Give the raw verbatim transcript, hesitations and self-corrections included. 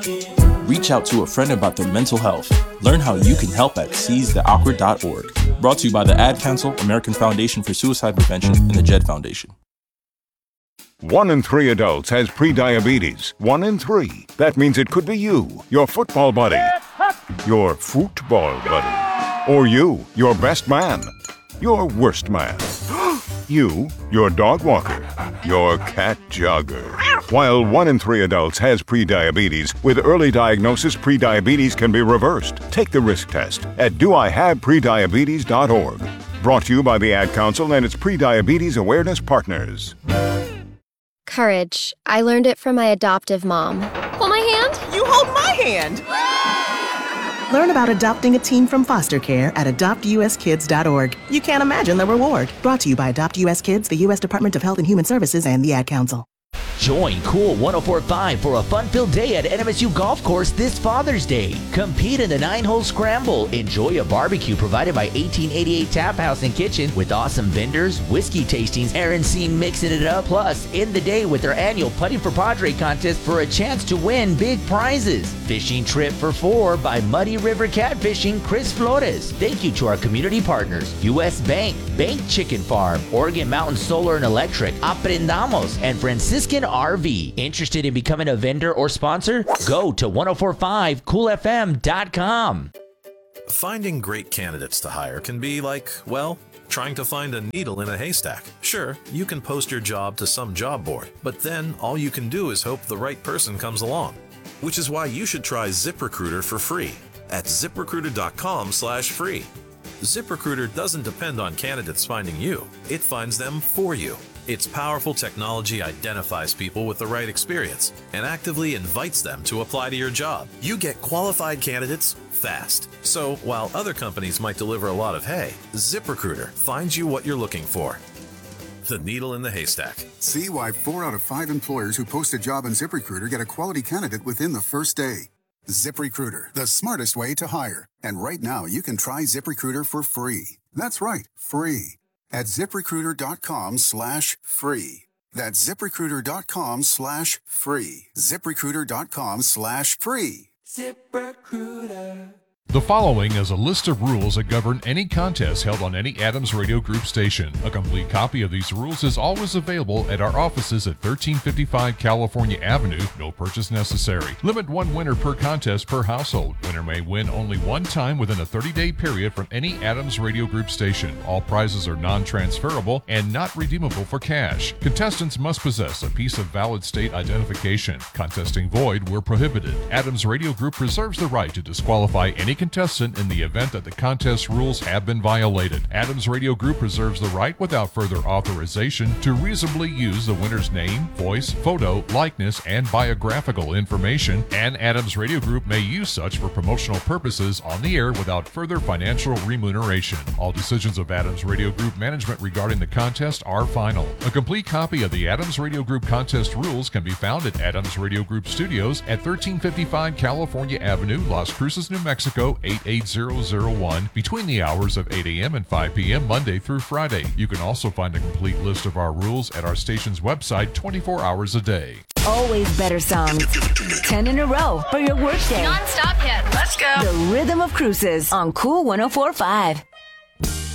Reach out to a friend about their mental health. Learn how you can help at seize the awkward dot org. Brought to you by the Ad Council, American Foundation for Suicide Prevention, and the Jed Foundation. One in three adults has prediabetes. One in three. That means it could be you, your football buddy, your football buddy, or you, your best man, your worst man, you, your dog walker, your cat jogger. While one in three adults has prediabetes, with early diagnosis, prediabetes can be reversed. Take the risk test at do I have prediabetes dot org. Brought to you by the Ad Council and its prediabetes awareness partners. Courage. I learned it from my adoptive mom. Hold my hand. You hold my hand. Learn about adopting a teen from foster care at adopt u s kids dot org. You can't imagine the reward. Brought to you by Adopt U S Kids, the U S Department of Health and Human Services, and the Ad Council. Join Cool one oh four point five for a fun-filled day at N M S U Golf Course this Father's Day. Compete in the nine-hole scramble. Enjoy a barbecue provided by eighteen eighty-eight Tap House and Kitchen with awesome vendors, whiskey tastings, Aaron C mixing it up. Plus, end the day with their annual Putting for Padre contest for a chance to win big prizes. Fishing trip for four by Muddy River Catfishing, Chris Flores. Thank you to our community partners, U S Bank, Bank Chicken Farm, Oregon Mountain Solar and Electric, Aprendamos, and Franciscan R V. Interested in becoming a vendor or sponsor? Go to ten forty-five cool f m dot com. Finding great candidates to hire can be like, well, trying to find a needle in a haystack. Sure, you can post your job to some job board, but then all you can do is hope the right person comes along. Which is why you should try ZipRecruiter for free at zip recruiter dot com slash free. ZipRecruiter doesn't depend on candidates finding you. It finds them for you. Its powerful technology identifies people with the right experience and actively invites them to apply to your job. You get qualified candidates fast. So while other companies might deliver a lot of hay, ZipRecruiter finds you what you're looking for. The needle in the haystack. See why four out of five employers who post a job on ZipRecruiter get a quality candidate within the first day. ZipRecruiter, the smartest way to hire. And right now, you can try ZipRecruiter for free. That's right, free. At zip recruiter dot com slash free. That's zip recruiter dot com slash free. zip recruiter dot com slash free. ZipRecruiter. The following is a list of rules that govern any contest held on any Adams Radio Group station. A complete copy of these rules is always available at our offices at thirteen fifty-five California Avenue. No purchase necessary. Limit one winner per contest per household. Winner may win only one time within a thirty-day period from any Adams Radio Group station. All prizes are non-transferable and not redeemable for cash. Contestants must possess a piece of valid state identification. Contesting void where prohibited. Adams Radio Group reserves the right to disqualify any contestant in the event that the contest rules have been violated. Adams Radio Group reserves the right without further authorization to reasonably use the winner's name, voice, photo, likeness, and biographical information, and Adams Radio Group may use such for promotional purposes on the air without further financial remuneration. All decisions of Adams Radio Group management regarding the contest are final. A complete copy of the Adams Radio Group contest rules can be found at Adams Radio Group Studios at thirteen fifty-five California Avenue, Las Cruces, New Mexico, eight eight zero zero one, between the hours of eight a.m. and five p.m. Monday through Friday. You can also find a complete list of our rules at our station's website twenty-four hours a day. Always better songs. Ten in a row for your workday. Non-stop hit. Let's go. The Rhythm of Cruces on Cool one oh four point five.